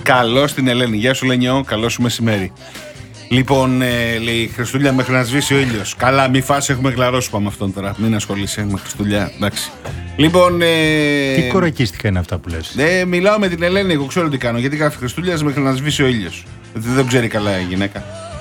Καλώς την Ελένη. Γεια σου, Λενιό. Καλό σου μεσημέρι. Λοιπόν, λέει Χριστούλια μέχρι να σβήσει ο ήλιος. Καλά, μη φας, έχουμε γλαρόσπα με αυτόν τώρα. Μην ασχολείσαι με Χριστούλια. Εντάξει. Λοιπόν. Τι κορακίστικα είναι αυτά που λες? Μιλάω με την Ελένη, εγώ ξέρω τι κάνω. Γιατί γράφει Χριστούλια μέχρι να σβήσει ο ήλιος. Δεν ξέρει καλά η γυναίκα.